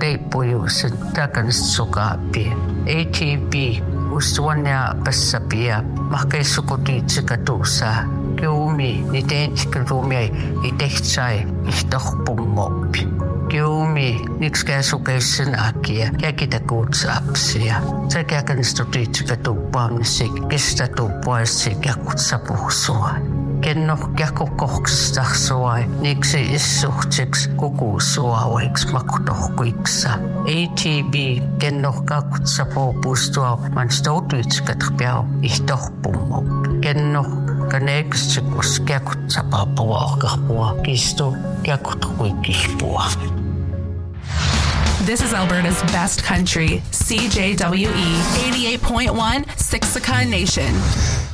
teippujuusen takansukaapia. ATB ustuania passapia mahkeissukutiitsika tuusaa. Kiumi ni teetsikärumia i tehtsai ihtohpummoppi. Kiumi nikskäsukeisen akia käkitä kuutsaapsia. Sekä kanstutiitsika tuuppaamisi kestä tuuppaisi käkutsapuhsua. Kenno käkukohksista suai, niksi issuhtsiksi kukusuauiksi makutohkuiksa. ATB kenno käkutsapuhustua man stoutuitskat piau ihtohpummo. Kenno kaneeksikus käkutsapuhua kistu käkutkuikihpua. This is Alberta's best country, CJWE 88.1 Siksika Nation.